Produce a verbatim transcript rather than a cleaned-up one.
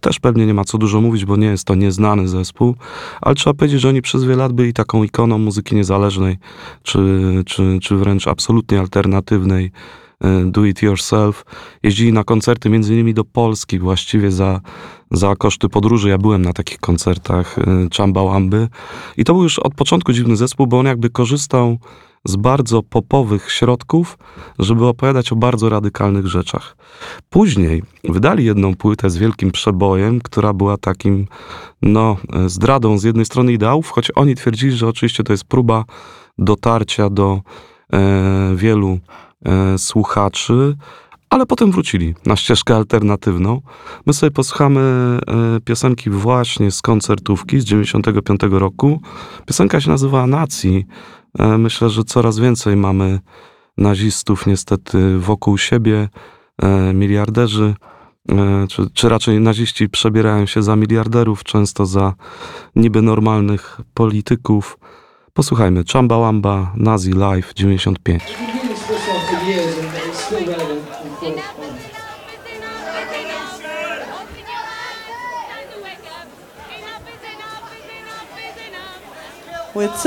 też pewnie nie ma co dużo mówić, bo nie jest to nieznany zespół, ale trzeba powiedzieć, że oni przez wiele lat byli taką ikoną muzyki niezależnej, czy, czy, czy wręcz absolutnie alternatywnej, do it yourself. Jeździli na koncerty między innymi do Polski właściwie za, za koszty podróży. Ja byłem na takich koncertach Chumbawamby i to był już od początku dziwny zespół, bo on jakby korzystał z bardzo popowych środków, żeby opowiadać o bardzo radykalnych rzeczach. Później wydali jedną płytę z wielkim przebojem, która była takim, no, zdradą z jednej strony ideałów, choć oni twierdzili, że oczywiście to jest próba dotarcia do e, wielu e, słuchaczy, ale potem wrócili na ścieżkę alternatywną. My sobie posłuchamy e, piosenki właśnie z koncertówki z dziewięćdziesiątego piątego roku. Piosenka się nazywa Nacji. E, myślę, że coraz więcej mamy nazistów niestety wokół siebie, e, miliarderzy, e, czy, czy raczej naziści przebierają się za miliarderów, często za niby normalnych polityków. Posłuchajmy Chumbawamba, Nazi Live dziewięćdziesiąt pięć. With